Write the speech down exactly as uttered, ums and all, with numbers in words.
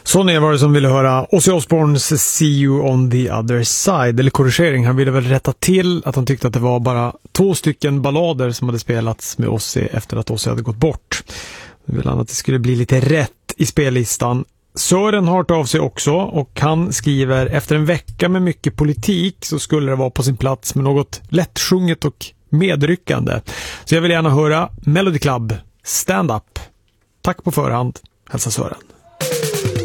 Sonny var det som ville höra Ozzy Osbournes See You on the Other Side, eller korrigering. Han ville väl rätta till att han tyckte att det var bara två stycken ballader som hade spelats med Ozzy efter att Ozzy hade gått bort. Nu vill han att det skulle bli lite rätt i spellistan. Sören har hört av sig också och han skriver: efter en vecka med mycket politik så skulle det vara på sin plats med något lättsjunget och medryckande. Så jag vill gärna höra Melody Club Stand Up. Tack på förhand. Hälsa Sören.